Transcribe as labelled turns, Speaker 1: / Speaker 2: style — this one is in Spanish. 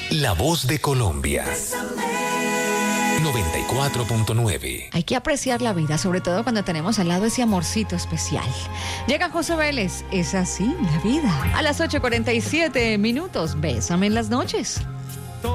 Speaker 1: La voz de Colombia. 94.9.
Speaker 2: Hay que apreciar la vida, sobre todo cuando tenemos al lado ese amorcito especial. Llega José Vélez, es así la vida. A las 8:47, Bésame en las noches.